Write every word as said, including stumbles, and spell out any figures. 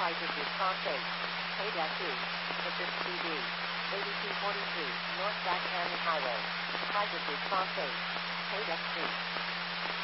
Altitude Crossing. K two. Assist T D. eighty-two forty-three, North Jack Canyon Highway. Altitude Crossing. K two.